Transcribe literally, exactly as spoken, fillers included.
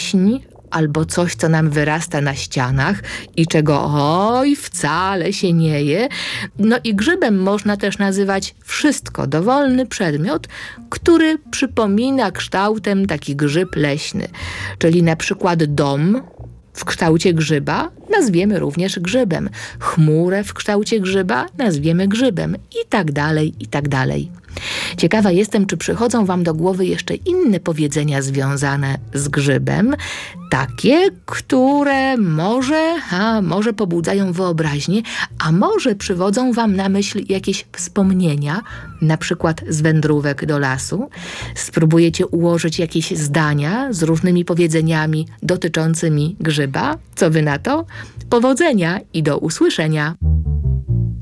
pleśń, albo coś, co nam wyrasta na ścianach i czego oj wcale się nie je. No i grzybem można też nazywać wszystko, dowolny przedmiot, który przypomina kształtem taki grzyb leśny. Czyli na przykład dom w kształcie grzyba nazwiemy również grzybem. Chmurę w kształcie grzyba nazwiemy grzybem i tak dalej, i tak dalej. Ciekawa jestem, czy przychodzą wam do głowy jeszcze inne powiedzenia związane z grzybem, takie, które może, a może pobudzają wyobraźnię, a może przywodzą wam na myśl jakieś wspomnienia, na przykład z wędrówek do lasu. Spróbujecie ułożyć jakieś zdania z różnymi powiedzeniami dotyczącymi grzyba. Co wy na to? Powodzenia i do usłyszenia!